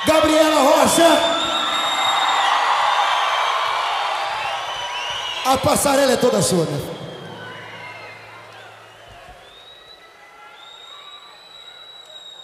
Gabriela Rocha. A passarela é toda sua, né?